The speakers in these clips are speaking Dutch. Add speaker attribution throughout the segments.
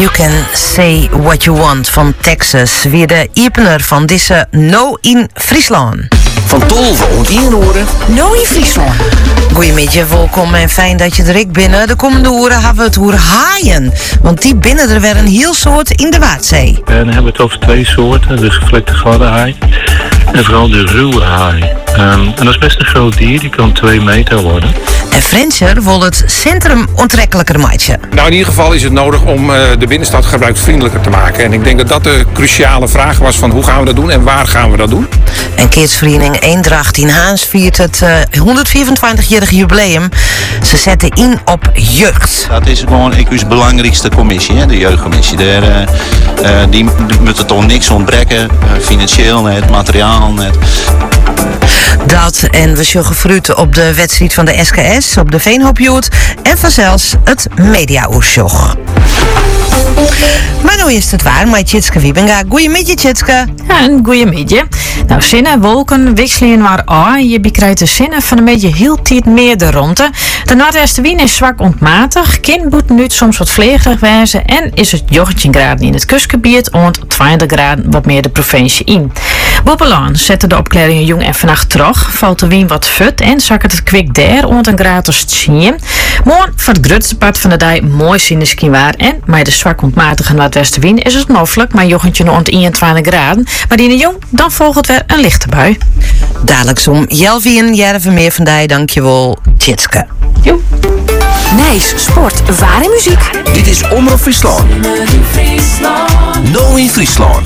Speaker 1: You Can Say What You Want van Texas. Weer de opener van deze No in Friesland.
Speaker 2: Van Tolve ont inhoren.
Speaker 3: No in Friesland.
Speaker 1: Goedemiddag, welkom en fijn dat je er ik binnen. De komende uren hebben we het over haaien. Want die binnen er weer een heel soort in de Waardzee.
Speaker 4: En dan hebben we het over twee soorten. De gevlekte gladde haai. En vooral de ruwe haai. En dat is best een groot dier. Die kan 2 meter worden.
Speaker 1: En Frenscher wil het centrum onttrekkelijker maken.
Speaker 5: Nou, in ieder geval is het nodig om de binnenstad gebruiksvriendelijker te maken. En ik denk dat dat de cruciale vraag was van hoe gaan we dat doen en waar gaan we dat doen.
Speaker 1: En Kidsvereniging Eendracht in Haans viert het 124-jarige jubileum. Ze zetten in op jeugd.
Speaker 6: Dat is gewoon de belangrijkste commissie, hè, de jeugdcommissie. Die moet er toch niks ontbreken, financieel net, materiaal net.
Speaker 1: Dat en we sjoggen fruit op de wedstrijd van de SKS, op de Veenhopjoet en vanzelfs het Media-oersjog. Maar nu is het waar, met Tjitske Wiebenga. Goeiemiddag, Tjitske.
Speaker 3: Ja, een goeiemiddag. Nou, zinnen, wolken, wisselen maar aan. Je krijgt de zinnen van een beetje heel tijd meer de ronde. De noordwestenwind is zwak ontmatig. Kind nu soms wat vlegerig wijzen. En is het 19 graden in het kustgebied. En 20 graden wat meer de provincie in. Boppelaan zetten de opklaringen jong en vannacht terug. Valt de wind wat fut en zakken het kwik der. Ont een gratis 10. Morgen voor het grootste part van de dag mooi zinnen waar. En met de zwak ontmatige noordwestenwind is het mogelijk. Maar jochentje rond 21 graden. Maar die jong, dan volgt het weer een lichte bui.
Speaker 1: Dadelijk om Jelvien, Jerven meer van die, dankjewel, Tjitske.
Speaker 3: Jo.
Speaker 7: Nijs, sport, waar en muziek.
Speaker 2: Dit is Omroep Friesland. No in Friesland.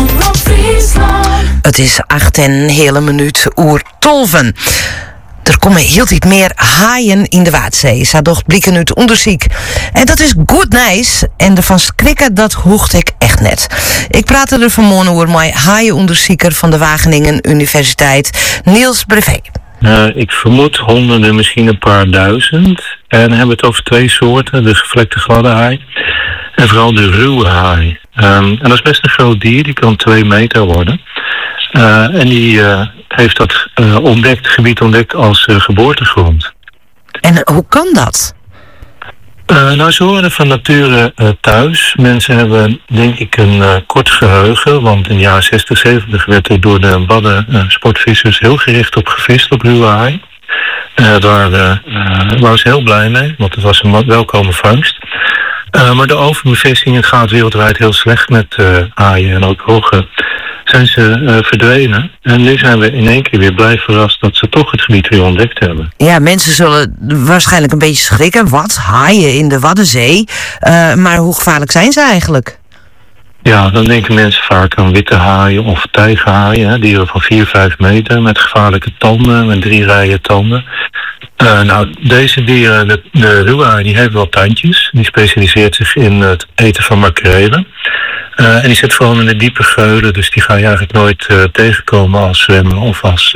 Speaker 1: Het is 8 en een hele minuut oer 12. Er komen heel iets meer haaien in de Waardzee. Zo doch blikken uit onderzoek. En dat is goed nice. En ervan schrikken, dat hoeft ik echt net. Ik praatte er vanmorgen over met haaienonderzoeker van de Wageningen Universiteit, Niels Brevet.
Speaker 4: Ik vermoed honderden, misschien een paar duizend. En dan hebben we het over 2 soorten. De gevlekte gladde haai. En vooral de ruwe haai. En dat is best een groot dier. Die kan 2 meter worden. En die heeft dat gebied ontdekt als geboortegrond.
Speaker 1: En hoe kan dat?
Speaker 4: Nou, ze horen van nature thuis. Mensen hebben, denk ik, een kort geheugen. Want in de jaren 60, 70 werd er door de Wadden sportvissers heel gericht op gevist op ruwe haai. Daar waren ze heel blij mee, want het was een welkome vangst. Maar de overbevissing gaat wereldwijd heel slecht met haaien. En ook hoge zijn ze verdwenen. En nu zijn we in één keer weer blij verrast dat ze toch het gebied weer ontdekt hebben.
Speaker 1: Ja, mensen zullen waarschijnlijk een beetje schrikken. Wat? Haaien in de Waddenzee? Maar hoe gevaarlijk zijn ze eigenlijk?
Speaker 4: Ja, dan denken mensen vaak aan witte haaien of tijgerhaaien. Hè, dieren van 4-5 meter met gevaarlijke tanden, met 3 rijen tanden. Nou, deze dieren, de ruwe haai, die heeft wel tandjes. Die specialiseert zich in het eten van makrelen. En die zit vooral in de diepe geulen, dus die ga je eigenlijk nooit tegenkomen als zwemmen of als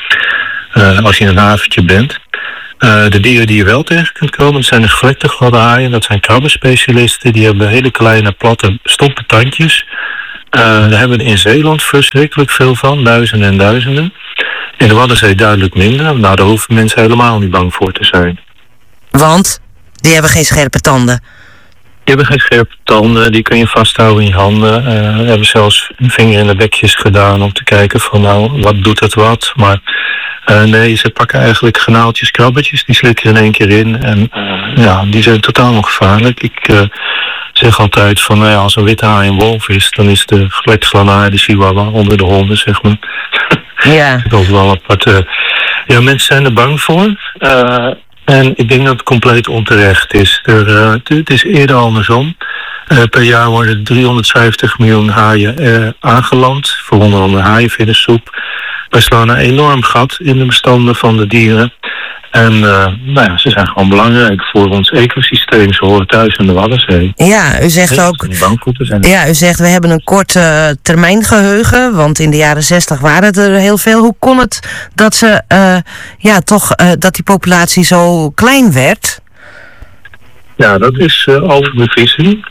Speaker 4: je in een haventje bent. De dieren die je wel tegen kunt komen, dat zijn de gevlekte gladde haaien. Dat zijn krabbenspecialisten, die hebben hele kleine, platte, stompe tandjes. Daar hebben we in Zeeland verschrikkelijk veel van, duizenden en duizenden. In de Waddenzee duidelijk minder. Nou, daar hoeven mensen helemaal niet bang voor te zijn.
Speaker 1: Want die hebben geen scherpe tanden.
Speaker 4: Die hebben geen scherpe tanden, die kun je vasthouden in je handen. We hebben zelfs een vinger in de bekjes gedaan om te kijken van nou, wat doet het wat. Maar nee, ze pakken eigenlijk genaaltjes, krabbetjes, die slikken er in één keer in. En ja, die zijn totaal ongevaarlijk. Ik zeg altijd van nou ja, als een witte haai een wolf is, dan is de gevlekte gladde haai de chihuahua onder de honden, zeg maar.
Speaker 1: Ja.
Speaker 4: Dat is wel apart. Ja, mensen zijn er bang voor. En ik denk dat het compleet onterecht is. Het is eerder andersom. Per jaar worden 350 miljoen haaien aangeland. Voor onder andere haaienviddensoep. Wij slaan een enorm gat in de bestanden van de dieren. En nou ja, ze zijn gewoon belangrijk voor ons ecosysteem. Ze horen thuis in de Waddenzee.
Speaker 1: Ja, u zegt ook. Ja, u zegt we hebben een kort termijn geheugen. Want in de jaren 60 waren het er heel veel. Hoe kon het dat ze dat die populatie zo klein werd?
Speaker 4: Ja, dat is overbevissing.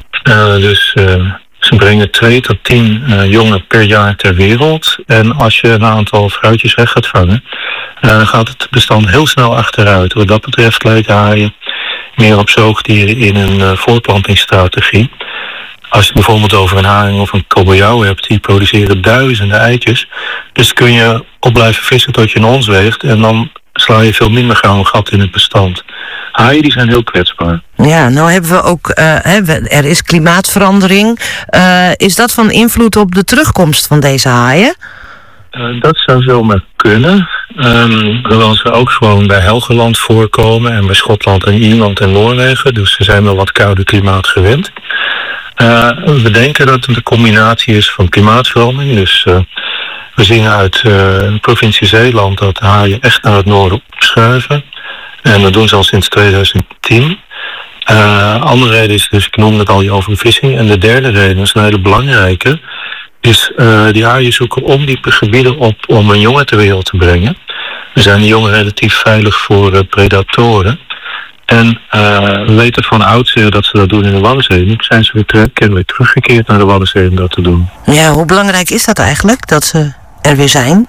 Speaker 4: Ze brengen 2 tot 10 jongen per jaar ter wereld. En als je een aantal vrouwtjes weg gaat vangen, gaat het bestand heel snel achteruit. Wat dat betreft lijken haaien meer op zoogdieren in een voortplantingsstrategie. Als je het bijvoorbeeld over een haring of een kabeljauw hebt, die produceren duizenden eitjes. Dus kun je op blijven vissen tot je een ons weegt en dan sla je veel minder gauw een gat in het bestand. Haaien die zijn heel kwetsbaar.
Speaker 1: Ja, nou hebben we ook, er is klimaatverandering. Is dat van invloed op de terugkomst van deze haaien?
Speaker 4: Dat zou zomaar kunnen. Hoewel ze ook gewoon bij Helgeland voorkomen en bij Schotland en Ierland en Noorwegen. Dus ze zijn wel wat kouder klimaat gewend. We denken dat het een combinatie is van klimaatverandering. Dus we zien uit de provincie Zeeland dat haaien echt naar het noorden opschuiven. En dat doen ze al sinds 2010. Andere reden is dus, ik noemde het al, die overvissing. En de derde reden, dat is een hele belangrijke, is die haaien zoeken ondiepe gebieden op om een jongen ter wereld te brengen. Dan zijn die jongen relatief veilig voor predatoren. En we weten van oudsher dat ze dat doen in de Waddenzee. Nu zijn ze weer teruggekeerd naar de Waddenzee om dat te doen.
Speaker 1: Ja, hoe belangrijk is dat eigenlijk, dat ze er weer zijn?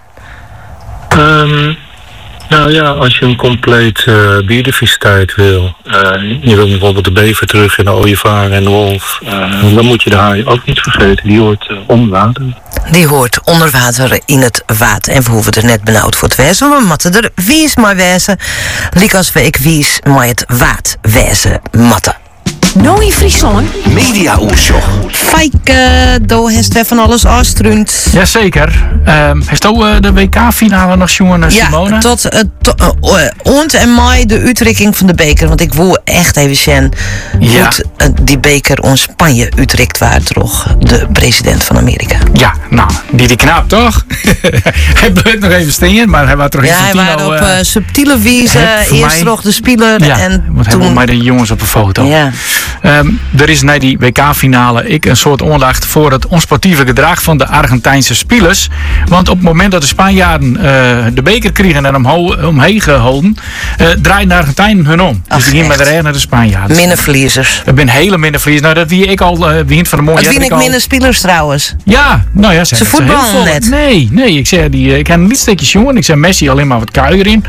Speaker 4: Nou ja, als je een compleet biodiversiteit wil, je wil bijvoorbeeld de bever terug en de ooievaar en de wolf, dan moet je de haai ook niet vergeten. Die hoort onder water.
Speaker 1: Die hoort onder water in het water. En we hoeven er net benauwd voor te wezen. We moeten er wies maar wezen. Liek als we ik wies maar het waard wezen matten.
Speaker 7: Nou in Friesland.
Speaker 2: Media Oersjoch.
Speaker 1: Fijke, do heeft weer van alles afstruund.
Speaker 8: Jazeker. Heeft de WK-finale nog jongen Simone?
Speaker 1: Ja, tot ont en mei de uitrekking van de beker. Want ik wil echt even zien hoe die beker ons Spanje uitrekt waar toch de president van Amerika.
Speaker 8: Ja, nou, die knap toch? Hij bleef nog even stingen, maar hij was toch
Speaker 1: hij was op subtiele wijze. Eerst nog de speler en
Speaker 8: want
Speaker 1: toen...
Speaker 8: hij met de jongens op een foto.
Speaker 1: Ja.
Speaker 8: Er is na die WK-finale een soort aandacht voor het onsportieve gedrag van de Argentijnse spelers. Want op het moment dat de Spanjaarden de beker kregen en omheen geholden, draaiden de Argentijnen hun om. Dus die gingen met de regen naar de Spanjaarden.
Speaker 1: Minderverliezers.
Speaker 8: Er zijn hele minderverliezers. Nou, dat wie ik al begint van de mooie.
Speaker 1: Dat vind ik minder spelers trouwens.
Speaker 8: Ja, nou ja,
Speaker 1: ze voetballen net.
Speaker 8: Nee, ik zeg ik heb een lietstukjes jongen. Ik zeg Messi alleen maar wat kuier in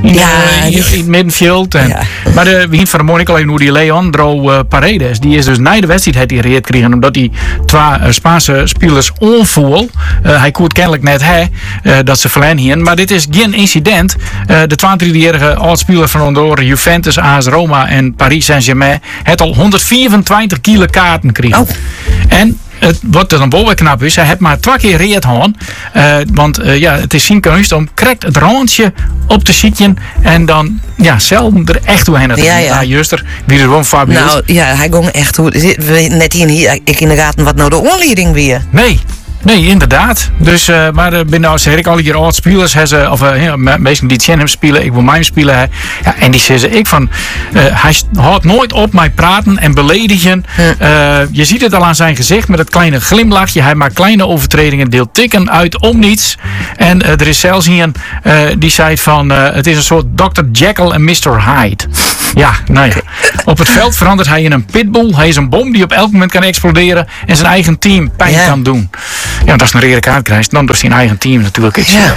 Speaker 8: het middenveld. Maar de begint van de mooie alleen hoe die Leandro Paredes, die is dus na de wedstrijd gereed gekregen omdat hij twee Spaanse spelers onvoel. Hij kon het kennelijk net dat ze verlenen hier. Maar dit is geen incident. De 22-jarige oudspeler van onder Juventus, AS Roma en Paris Saint-Germain heeft al 124 kilo kaarten gekregen. Oh. En wat er dan boven knap is, hij heeft maar 2 keer reed gehad. Want het is zijn kunst om correct het randje op te zitten en dan zelden er echt doorheen. Ja, juster, wie er gewoon Fabius.
Speaker 1: Nou ja, hij ging echt net hier ik in de gaten wat nou de aanleiding weer.
Speaker 8: Nee, inderdaad. Dus, maar binnen zeg ik al hier oud spelers, meesten die hem spelen, ik wil mij spelen. Ja, en die zeggen ik van, hij houdt nooit op met praten en beledigen. Je ziet het al aan zijn gezicht met het kleine glimlachje. Hij maakt kleine overtredingen, deelt tikken uit om niets. En er is zelfs hier die zei van, het is een soort Dr. Jekyll en Mr. Hyde. Ja, nou ja. Op het veld verandert hij in een pitbull. Hij is een bom die op elk moment kan exploderen en zijn eigen team pijn kan doen. Ja, dat is een rare kaart krijgt, dan door zijn eigen team natuurlijk.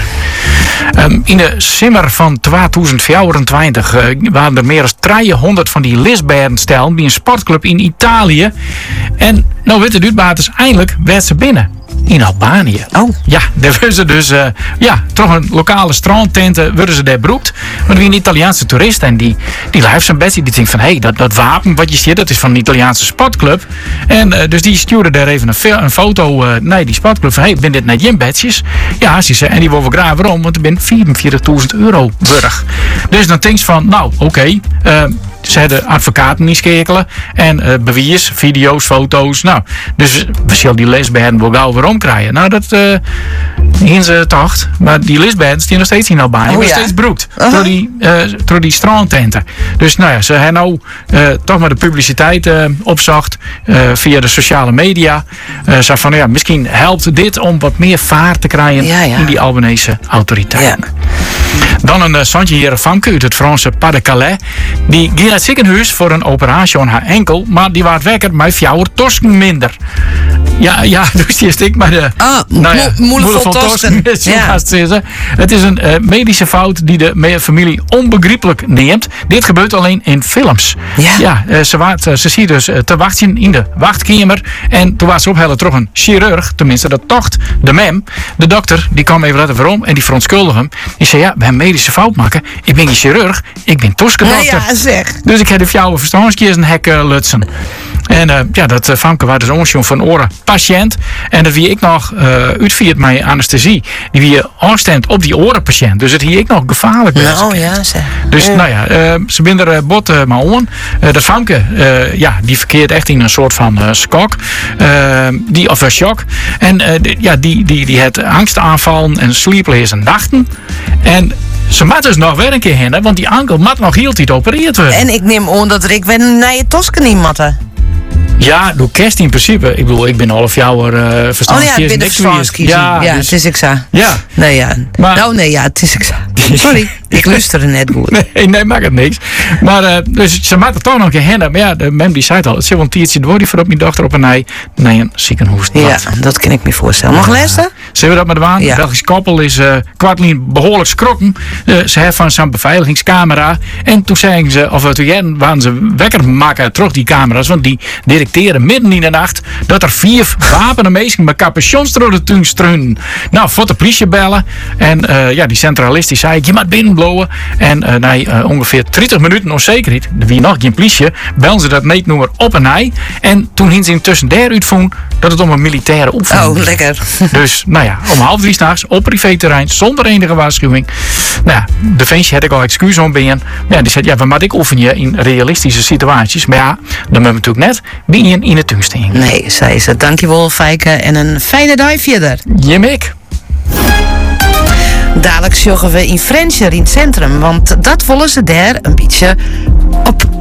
Speaker 8: In de simmer van 2024 waren er meer dan 300 van die Lisberen stellen bij een sportclub in Italië. En nou weet het uitbaters, eindelijk werd ze binnen. In Albanië.
Speaker 1: Oh.
Speaker 8: Ja, daar werden ze dus, toch een lokale strandtenten worden ze daar beroept. Maar wie een Italiaanse toerist en die luistert zijn bedje, die denkt van, dat wapen wat je ziet, dat is van een Italiaanse sportclub. En dus die stuurde daar even een foto naar die sportclub van, ben dit net je bedjes? Ja, ze zei, en die wilden we graag waarom, want er ben €44.000 burg. Dus dan denk je van, oké. Ze hadden advocaten niet schakelen. En bewijs, video's, foto's. Nou, dus we zullen die lesbijen wel gauw weer omkrijgen. Nou, dat in ze tocht. Maar die lesbijen die nog steeds in Albanië. Nog steeds broekt. Door die strandtenten. Dus nou ja, ze hebben nou toch maar de publiciteit opzocht. Via de sociale media. Zei van, misschien helpt dit om wat meer vaart te krijgen in die Albanese autoriteiten. Ja. Dan een Santje Jerevamke uit het Franse Pas-de-Calais. Die ging naar het ziekenhuis voor een operatie aan haar enkel, maar die was wekker met 4 torsken minder. Ja, dus die is ik, maar de
Speaker 1: moeder van Tosken.
Speaker 8: Ja. Het is een medische fout die de familie onbegrijpelijk neemt. Dit gebeurt alleen in films. Ja, ze ziet dus te wachten in de wachtkamer. En toen was ze ophellen toch een chirurg, tenminste dat tocht de mem. De dokter, die kwam even laten waarom en die verontschuldigde hem. Die zei, ja, we hebben een medische fout maken. Ik ben geen chirurg, ik ben Tosken-dokter.
Speaker 1: Ja, zeg.
Speaker 8: Dus ik heb de fjouwe verstandskiers een hek lutsen. En dat Famke was dus ongeveer van oren patiënt. En dat wie ik nog uitviert met anesthesie. Die wie aanstemt op die orenpatiënt. Dus het hier ik nog gevaarlijk is.
Speaker 1: Nou ja, zeg.
Speaker 8: Dus ze binden er bot maar on. Dat Famke, die verkeert echt in een soort van schok. Of shock. En die had angstaanvallen en sleepless nachten. En ze moet dus nog weer een keer heen, want die ankel moet nog heel tijd opereerd worden.
Speaker 1: En ik neem aan dat ik weer naar je Tosken niet matte.
Speaker 8: Ja, door kerst in principe. Ik bedoel, ik ben half jouw verstandskies.
Speaker 1: Oh ja, ik ben de verstandskies. Ja, dus, het is ik zo.
Speaker 8: Ja.
Speaker 1: Nee, ja. Maar, het is ik zo. Sorry, ik luisterde net goed.
Speaker 8: Nee, maakt het niks. Maar, dus ze maakt het toch nog een keer heen. Maar ja, de mem die zei het al. Het is wel een tiertje door die voor op mijn dochter op een een ziekenhuis.
Speaker 1: Ja, dat kan ik me voorstellen. Mag lezen?
Speaker 8: Zullen we dat met de waan? Ja. Het Belgisch koppel is kwartlien behoorlijk schrokken. Ze hebben van zo'n beveiligingscamera. En toen zeiden ze, toen waren ze wekker maken terug die camera's. Want die directeren midden in de nacht dat er 4 wapenen meesten met capuchons door de tuin struinen. Nou, voor de politie bellen. En die centralist die zei, je moet binnenblowen. En na ongeveer 30 minuten onzekerheid, wie nog geen politie, bellen ze dat neetnummer op en hij. En toen hingen ze intussen uitvoeren dat het om een militaire oefening
Speaker 1: was. Oh, lekker.
Speaker 8: Dus, om 2:30 s'nachts op privéterrein, zonder enige waarschuwing. De ventje had ik al excuus om ben. Die zei, we moeten oefenen in realistische situaties. Maar ja, dan moeten we natuurlijk net wie in het tuin staan.
Speaker 1: Nee, zei ze. Dankjewel, Fijke. En een fijne dag verder.
Speaker 8: Jemik.
Speaker 1: Dadelijk joggen we in Frenscher in het centrum, want dat willen ze daar een beetje op